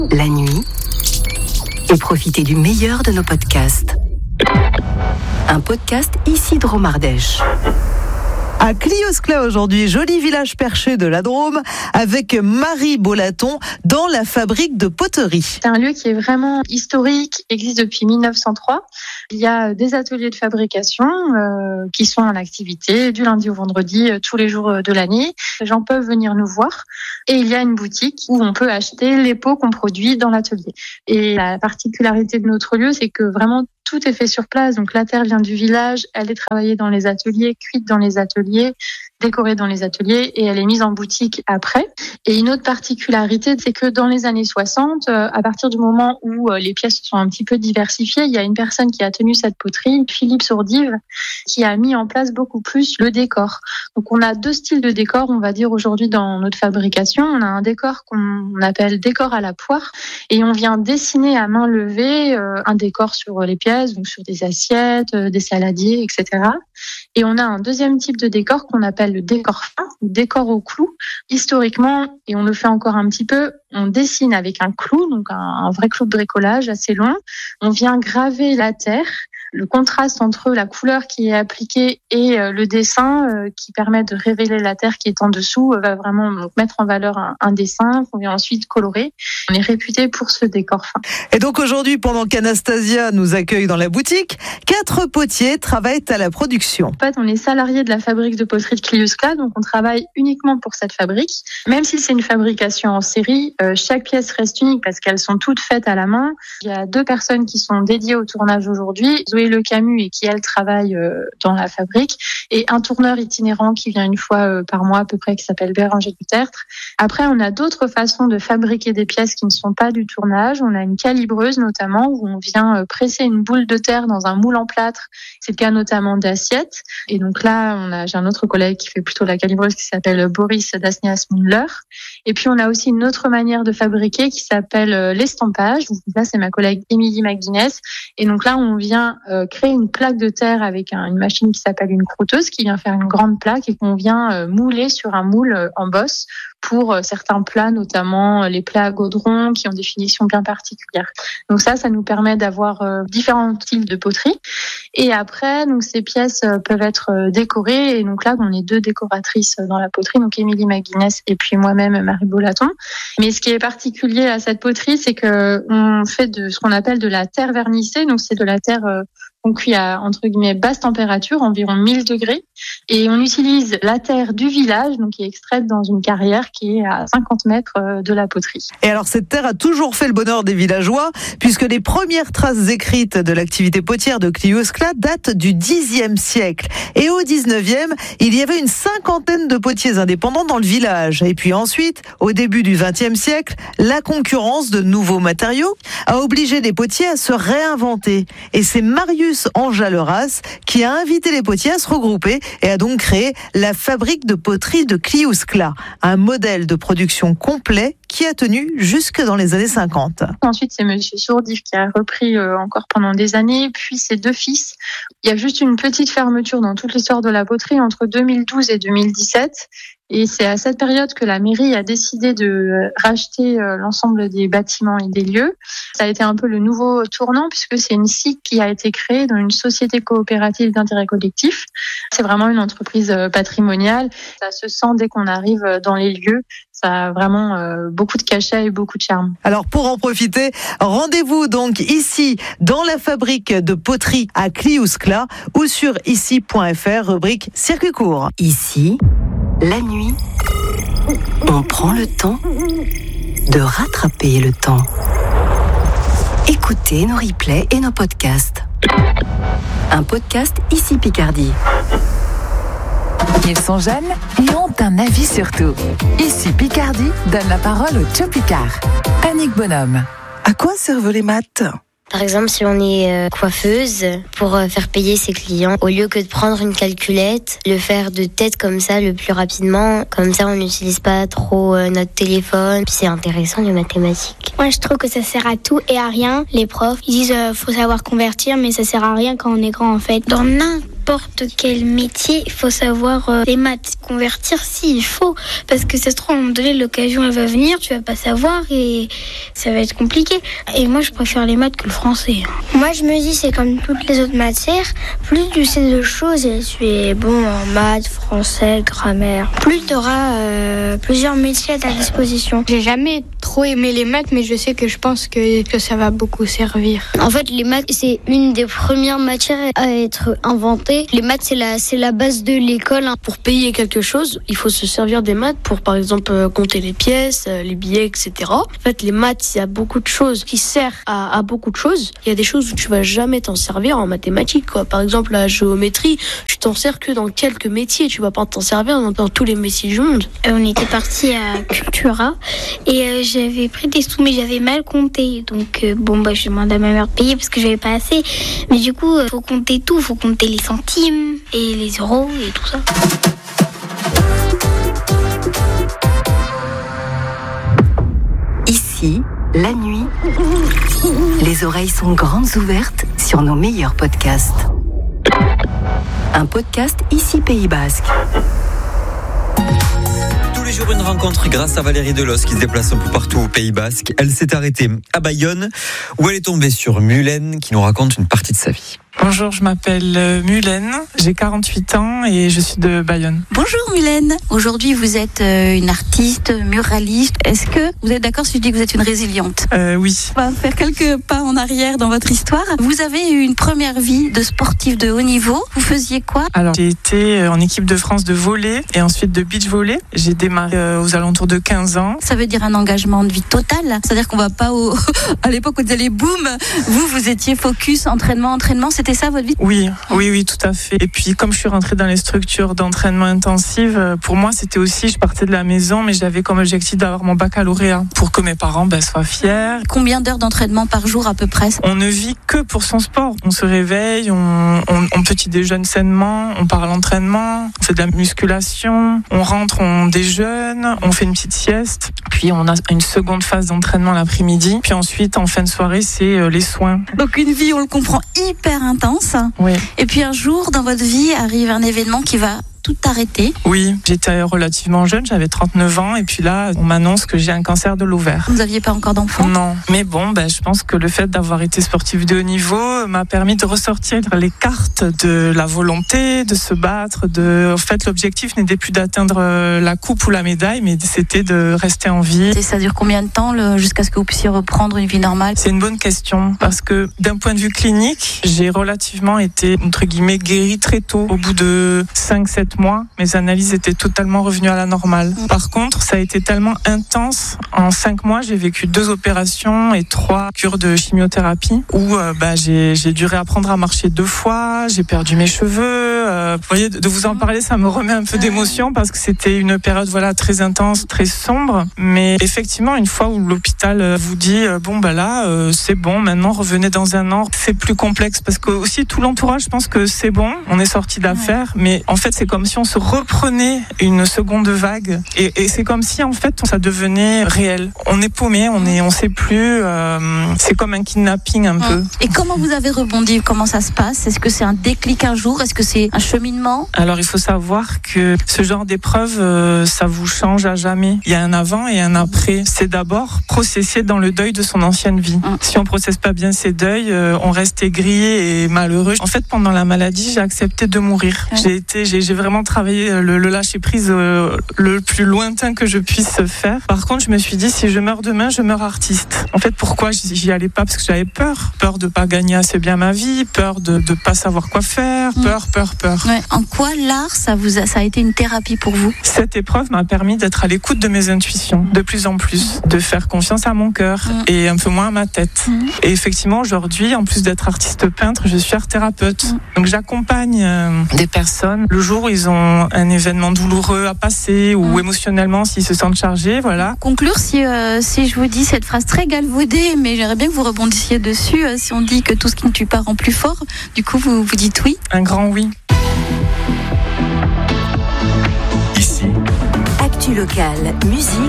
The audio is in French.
la nuit, et profitez du meilleur de nos podcasts. Un podcast Isidro Ardèche. À Clios-Clas aujourd'hui, joli village perché de la Drôme, avec Marie Bolaton dans la fabrique de poterie. C'est un lieu qui est vraiment historique, existe depuis 1903. Il y a des ateliers de fabrication qui sont en activité du lundi au vendredi, tous les jours de l'année. Les gens peuvent venir nous voir. Et il y a une boutique où on peut acheter les pots qu'on produit dans l'atelier. Et la particularité de notre lieu, c'est que vraiment tout est fait sur place. Donc la terre vient du village, elle est travaillée dans les ateliers, cuite dans les ateliers, décorée dans les ateliers et elle est mise en boutique après. Et une autre particularité, c'est que dans les années 60, à partir du moment où les pièces se sont un petit peu diversifiées, il y a une personne qui a tenu cette poterie, Philippe Sourdive, qui a mis en place beaucoup plus le décor. Donc on a deux styles de décor, on va dire aujourd'hui dans notre fabrication. On a un décor qu'on appelle décor à la poire et on vient dessiner à main levée un décor sur les pièces, donc sur des assiettes, des saladiers, etc. Et on a un deuxième type de décor qu'on appelle le décor fin, ou décor au clou. Historiquement, et on le fait encore un petit peu, on dessine avec un clou, donc un vrai clou de bricolage assez long. On vient graver la terre. Le contraste entre la couleur qui est appliquée et le dessin qui permet de révéler la terre qui est en dessous va vraiment mettre en valeur un dessin qu'on vient ensuite colorer. On est réputé pour ce décor fin. Et donc aujourd'hui, pendant qu'Anastasia nous accueille dans la boutique, 4 potiers travaillent à la production. En fait, on est salarié de la fabrique de poterie de Clios-Clas, donc on travaille uniquement pour cette fabrique. Même si c'est une fabrication en série, chaque pièce reste unique parce qu'elles sont toutes faites à la main. Il y a 2 personnes qui sont dédiées au tournage aujourd'hui. Le Camus et qui elle travaille dans la fabrique et un tourneur itinérant qui vient une fois par mois à peu près qui s'appelle Béranger Dutertre. Après on a d'autres façons de fabriquer des pièces qui ne sont pas du tournage. On a une calibreuse notamment où on vient presser une boule de terre dans un moule en plâtre. C'est le cas notamment d'assiettes et donc là j'ai un autre collègue qui fait plutôt la calibreuse qui s'appelle Boris Dasnias-Müller. Et puis on a aussi une autre manière de fabriquer qui s'appelle l'estampage. Là c'est ma collègue Émilie McGuinness et donc là on vient créer une plaque de terre avec une machine qui s'appelle une croûteuse qui vient faire une grande plaque et qu'on vient mouler sur un moule en bosse pour certains plats, notamment les plats à gaudron qui ont des finitions bien particulières. Donc ça nous permet d'avoir différents types de poterie. Et après, donc ces pièces peuvent être décorées. Et donc là, on est 2 décoratrices dans la poterie, donc Émilie McGuinness et puis moi-même Marie Bolaton. Mais ce qui est particulier à cette poterie, c'est que on fait de ce qu'on appelle de la terre vernissée. Donc c'est de la terre on cuit à, entre guillemets, basse température, environ 1000 degrés. Et on utilise la terre du village, donc qui est extraite dans une carrière qui est à 50 mètres de la poterie. Et alors, cette terre a toujours fait le bonheur des villageois, puisque les premières traces écrites de l'activité potière de Clios-Clas datent du Xe siècle. Et au XIXe, il y avait une 50aine de potiers indépendants dans le village. Et puis ensuite, au début du XXe siècle, la concurrence de nouveaux matériaux a obligé les potiers à se réinventer. Et c'est Marius Enjolras qui a invité les potiers à se regrouper et a donc créé la fabrique de poterie de Clios-Clas, un modèle de production complet qui a tenu jusque dans les années 50. Ensuite, c'est Monsieur Sourdive qui a repris encore pendant des années, puis ses 2 fils. Il y a juste une petite fermeture dans toute l'histoire de la poterie entre 2012 et 2017. Et c'est à cette période que la mairie a décidé de racheter l'ensemble des bâtiments et des lieux. Ça a été un peu le nouveau tournant puisque c'est une SIC qui a été créée dans une société coopérative d'intérêt collectif. C'est vraiment une entreprise patrimoniale. Ça se sent dès qu'on arrive dans les lieux. Ça a vraiment beaucoup de cachet et beaucoup de charme. Alors pour en profiter, rendez-vous donc ici dans la fabrique de poterie à Clios-Clas ou sur ici.fr, rubrique circuit court. Ici, la nuit, on prend le temps de rattraper le temps. Écoutez nos replays et nos podcasts. Un podcast Ici Picardie. Ils sont jeunes et ont un avis sur tout. Ici Picardie donne la parole au Joe Picard. Annick Bonhomme. À quoi servent les maths ? Par exemple, si on est coiffeuse, pour faire payer ses clients, au lieu que de prendre une calculette, le faire de tête comme ça le plus rapidement. Comme ça, on n'utilise pas trop notre téléphone. Puis c'est intéressant, les mathématiques. Moi, je trouve que ça sert à tout et à rien. Les profs, ils disent faut savoir convertir, mais ça sert à rien quand on est grand, en fait. Dans n'importe n'importe quel métier, il faut savoir les maths. Convertir, si, il faut. Parce que ça se trouve, à un moment donné, l'occasion, elle va venir, tu vas pas savoir et ça va être compliqué. Et moi, je préfère les maths que le français. Moi, je me dis, c'est comme toutes les autres matières. Plus tu sais de choses et tu es bon en maths, français, grammaire, plus tu auras plusieurs métiers à ta disposition. J'ai jamais trop aimé les maths, mais je pense que ça va beaucoup servir. En fait, les maths, c'est une des premières matières à être inventée. Les maths, c'est la base de l'école. Pour payer quelque chose, il faut se servir des maths pour, par exemple, compter les pièces, les billets, etc. En fait, les maths, il y a beaucoup de choses qui servent à beaucoup de choses. Il y a des choses où tu vas jamais t'en servir en mathématiques, quoi. Par exemple, la géométrie, tu t'en sers que dans quelques métiers. Tu vas pas t'en servir dans tous les métiers du monde. On était partis à Cultura et j'avais pris des sous, mais j'avais mal compté. Donc, je demandais à ma mère de payer parce que j'avais pas assez. Mais du coup, faut compter tout. Faut compter les centimes et les euros et tout ça. Ici, la nuit, les oreilles sont grandes ouvertes sur nos meilleurs podcasts. Un podcast Ici Pays Basque. Tous les jours, une rencontre grâce à Valérie Delos qui se déplace un peu partout au Pays Basque. Elle s'est arrêtée à Bayonne où elle est tombée sur Mylène qui nous raconte une partie de sa vie. Bonjour, je m'appelle Mylène, j'ai 48 ans et je suis de Bayonne. Bonjour Mylène, aujourd'hui vous êtes une artiste, muraliste. Est-ce que vous êtes d'accord si je dis que vous êtes une résiliente ? Oui. On va faire quelques pas en arrière dans votre histoire. Vous avez eu une première vie de sportif de haut niveau. Vous faisiez quoi ? Alors j'ai été en équipe de France de volley et ensuite de beach volley. J'ai démarré aux alentours de 15 ans. Ça veut dire un engagement de vie total. C'est-à-dire qu'on va pas à l'époque où vous allez boum, vous étiez focus, entraînement. C'était ça votre vie ? Oui, tout à fait. Et puis comme je suis rentrée dans les structures d'entraînement intensive, pour moi c'était aussi, je partais de la maison, mais j'avais comme objectif d'avoir mon baccalauréat pour que mes parents soient fiers. Combien d'heures d'entraînement par jour à peu près ? On ne vit que pour son sport. On se réveille, on petit déjeune sainement, on part à l'entraînement, on fait de la musculation, on rentre, on déjeune, on fait une petite sieste, puis on a une seconde phase d'entraînement l'après-midi, puis ensuite en fin de soirée c'est les soins. Donc une vie, on le comprend, hyper intense. Oui. Et puis un jour dans votre vie arrive un événement qui va tout arrêté. Oui, j'étais relativement jeune, j'avais 39 ans et puis là, on m'annonce que j'ai un cancer de l'ovaire. Vous n'aviez pas encore d'enfant ? Non, mais bon, je pense que le fait d'avoir été sportif de haut niveau m'a permis de ressortir les cartes de la volonté, de se battre. En fait, l'objectif n'était plus d'atteindre la coupe ou la médaille, mais c'était de rester en vie. Et ça dure combien de temps jusqu'à ce que vous puissiez reprendre une vie normale ? C'est une bonne question, parce que d'un point de vue clinique, j'ai relativement été, entre guillemets, guérie très tôt. Au bout de 5-7 mois, mes analyses étaient totalement revenues à la normale. Par contre, ça a été tellement intense. En 5 mois, j'ai vécu 2 opérations et 3 cures de chimiothérapie où j'ai dû réapprendre à marcher 2 fois, j'ai perdu mes cheveux. Vous voyez, de vous en parler, ça me remet un peu d'émotion parce que c'était une période très intense, très sombre. Mais effectivement, une fois où l'hôpital vous dit c'est bon, maintenant revenez dans 1 an, c'est plus complexe parce que aussi tout l'entourage pense que c'est bon, on est sorti d'affaire, mais en fait c'est comme si on se reprenait une seconde vague et c'est comme si en fait ça devenait réel. On est paumé, on sait plus, c'est comme un kidnapping un peu. Et comment vous avez rebondi ? Comment ça se passe ? Est-ce que c'est un déclic un jour ? Est-ce que c'est un cheminement ? Alors il faut savoir que ce genre d'épreuve, ça vous change à jamais. Il y a un avant et un après. C'est d'abord processer dans le deuil de son ancienne vie. Si on processe pas bien ses deuils, on reste aigri et malheureux. En fait, pendant la maladie, j'ai accepté de mourir. J'ai vraiment travaillé le lâcher prise le plus lointain que je puisse faire. Par contre, je me suis dit, si je meurs demain, je meurs artiste. En fait, pourquoi j'y allais pas ? Parce que j'avais peur de pas gagner assez bien ma vie, peur de pas savoir quoi faire, peur. Ouais. En quoi l'art, ça a été une thérapie pour vous ? Cette épreuve m'a permis d'être à l'écoute de mes intuitions, de plus en plus, de faire confiance à mon cœur et un peu moins à ma tête. Et effectivement, aujourd'hui, en plus d'être artiste peintre, je suis art thérapeute. Donc j'accompagne des personnes le jour où ils ont un événement douloureux à passer ou émotionnellement s'ils se sentent chargés, voilà. Conclure, si je vous dis cette phrase très galvaudée, mais j'aimerais bien que vous rebondissiez dessus, si on dit que tout ce qui ne tue pas rend plus fort, du coup vous dites oui ? Un grand oui. Ici. Actu locale, musique,